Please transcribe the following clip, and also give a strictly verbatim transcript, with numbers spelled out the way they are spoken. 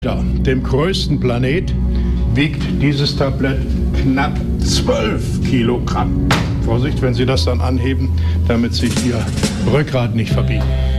Ja, dem größten Planet wiegt dieses Tablett knapp zwölf Kilogramm. Vorsicht, wenn Sie das dann anheben, damit sich Ihr Rückgrat nicht verbiegt.